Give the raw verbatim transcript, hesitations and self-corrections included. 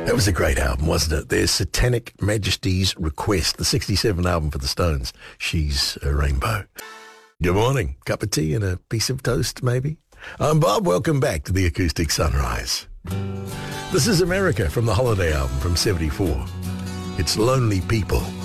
That was a great album, wasn't it? There's Satanic Majesty's Request, the sixty-seven album for the Stones. She's a Rainbow. Good morning. Cup of tea and a piece of toast, maybe? I'm Bob. Welcome back to the Acoustic Sunrise. This is America from the Holiday album from seventy-four. It's Lonely People.